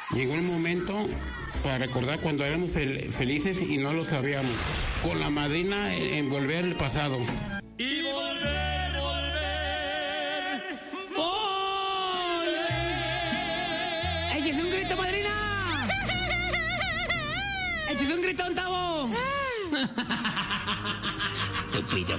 Llegó el momento para recordar cuando éramos felices y no lo sabíamos. Con la madrina en volver al pasado. Y volver, volver, volver. ¡Échese un grito, madrina! ¡Échese un gritón, Tavo! Estúpido.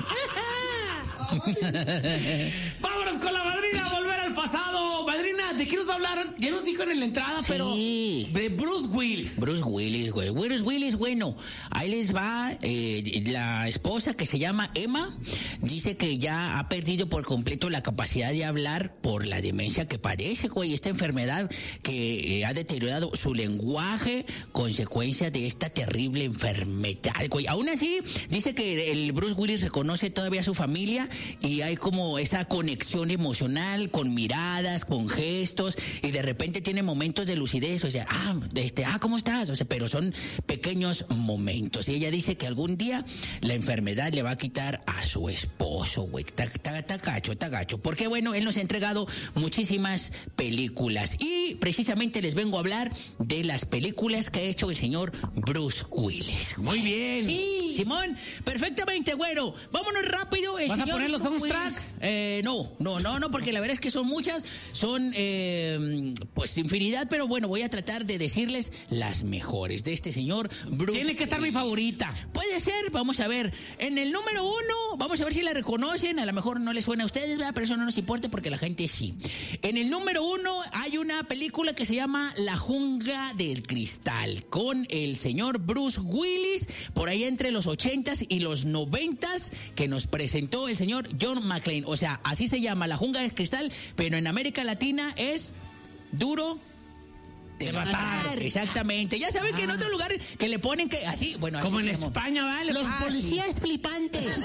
¡Vámonos con la madrina! ¡Volver al pasado! Madrina, ¿de qué nos va a hablar? Ya nos dijo en la entrada, Sí. pero... de Bruce Willis. Bruce Willis, güey. Bruce Willis, bueno, ahí les va. La esposa, que se llama Emma, dice que ya ha perdido por completo la capacidad de hablar por la demencia que padece, güey. Esta enfermedad que ha deteriorado su lenguaje, consecuencia de esta terrible enfermedad, güey. Aún así, dice que el Bruce Willis reconoce todavía a su familia y hay como esa conexión emocional con miradas, con gestos, y de repente tiene momentos de lucidez, o sea, ¿cómo estás? O sea, pero son pequeños momentos. Y ella dice que algún día la enfermedad le va a quitar a su esposo, güey. Está gacho. Porque, bueno, él nos ha entregado muchísimas películas. Y precisamente les vengo a hablar de las películas que ha hecho el señor Bruce Willis. Muy bien. Sí, Simón, perfectamente, güero. Vámonos rápido. ¿Vas a poner los soundtracks? No, porque la verdad es que son muchas, son pues infinidad, pero bueno, voy a tratar de decirles las mejores de este señor Bruce. Tiene que estar mi Willis. favorita. Puede ser, vamos a ver. En el número 1, vamos a ver si la reconocen. A lo mejor no les suena a ustedes, ¿verdad? Pero eso no nos importa porque la gente sí. En el número 1 hay una película que se llama La Jungla del Cristal, con el señor Bruce Willis, por ahí entre los 80s y los 90s, que nos presentó el señor John McClane. O sea, así se llama, La Jungla del Cristal, pero en América Latina es Duro de matar. Exactamente. Ya saben que en otro lugar que le ponen que así, bueno, así Como en como- España, ¿vale? Los policías flipantes.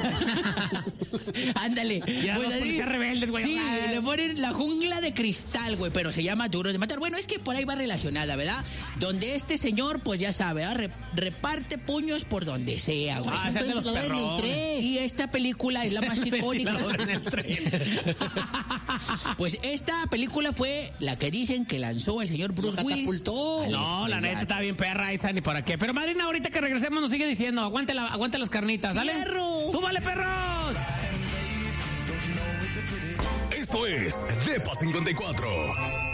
Ándale. Ya Pues los así- policías rebeldes, güey. Sí, le ponen La Jungla de Cristal, güey, pero se llama Duro de Matar. Bueno, es que por ahí va relacionada, ¿verdad? Donde este señor, pues ya sabe, ¿verdad? Reparte puños por donde sea, güey. Ah, ese es de los perros. Y esta película es la más icónica. Ventilador en el tren. Pues esta película fue la que dicen que lanzó el señor Bruce Willis. No, la neta está bien perra esa, ni para qué. Pero madrina, ahorita que regresemos nos sigue diciendo, aguante las carnitas, ¿dale? ¡Fierro! ¡Súbale, perros! Esto es Depa 54.